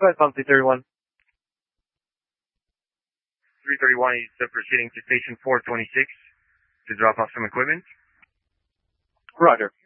Go ahead, Pump 331. 331 is proceeding to station 426 to drop off some equipment. Roger.